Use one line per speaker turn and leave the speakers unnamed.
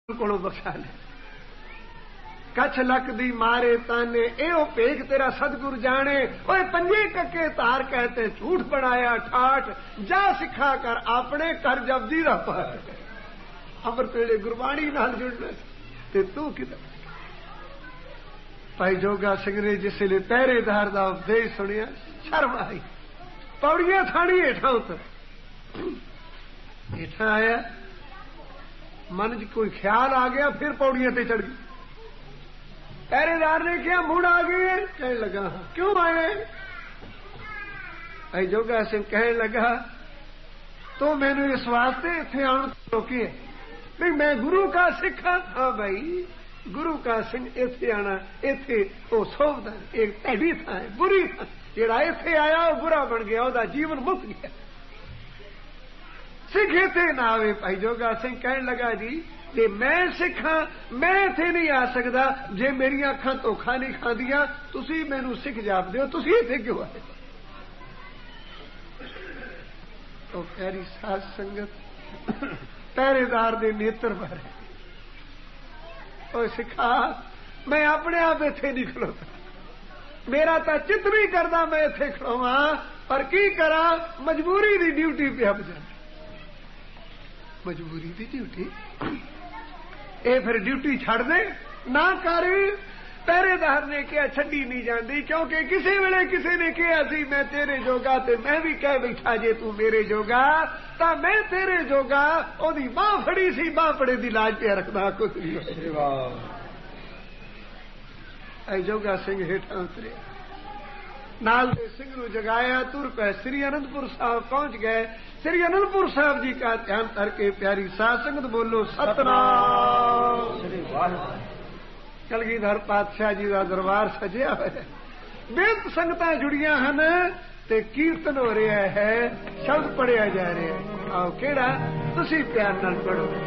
ਕੋਲੋਂ ਬਖਸ਼ਾ ਲੈ। ਕੱਛ ਲੱਕ ਦੀ ਮਾਰੇ ਤਾਨੇ ਇਹੋ ਭੇਖ तेरा सतगुर जाने। ओए पंजे कक्के तार कहते झूठ बनाया ठाठ जा सिखा कर अपने कर जपजी दा पाठ। अमृत वेले गुरबाणी नाल जुड़ना ते तू किधर। भाई जोगा सिंह ने जिसले पहरेदार दा उपदेश सुनिया शर्म आई, पौड़ियां थानी हेठा उतर। हेठा आया, मन च कोई ख्याल आ गया, फिर पौड़ियां ते चढ़ गई। पहरेदार ने कहा मुड़ आ गए? कहने लगा हाँ। क्यों आए? भाई जोगा सिंह कहने लगा तो मैंने इस वास्ते इत्थे आने रोके नहीं, मैं गुरु का सिख हाँ। हाँ भाई गुरु का सिंह इत्थे आना, इत्थे वो सोभदा एक भैड़ी था बुरी था, जेड़ा इत्थे आया वो बुरा बन गया, उसका जीवन मुक गया। सिख इत्थे ना आवे। भाई जोगा सिंह कहने लगा जी जे मैं सिखा मैं इत्थे नहीं आ सकदा, जे मेरी अखां धोखा नहीं खांदियां तुसीं मैनूं सिख जापदे हो, तुसीं इत्थे क्यों आए? तो प्यारी साध संगत पहरेदार दे नेत्र भरे। ओ सिखा मैं अपने आप इत्थे नहीं खलोता, मेरा तां चित नहीं करदा मैं इत्थे खड़ोवां, पर की करा मजबूरी दी ड्यूटी पे अब जाना। मजबूरी दी ड्यूटी ਇਹ फिर ड्यूटी छड़ दे ना कर। पहरेदार ने कहा छड्डी नहीं जाती, क्योंकि किसी वेले किसी ने कहा सी मैं तेरे जोगा, ते मैं भी कह बैठा जे तू मेरे जोगा तां मैं तेरे जोगा। ओदी बाह फड़ी सी, बाह फड़े दी लाज पे रखदा कुछ नहीं। ऐ जोगा सिंह हेठां उतरे, नाल दे सिंह नूं जगाया, तुर पे श्री आनंदपुर साहब पहुंच गए। श्री आनंदपुर साहब जी का ध्यान करके प्यारी साध संगत बोलो सतनाम। कलगीधर पातशाह जी का दरबार सजिया हुआ है, बेत संगतां जुड़ियां हन ते कीर्तन हो रहा है, शब्द पढ़िया जा रहा है। आओ केड़ा तुसीं प्यार नाल पढ़ो।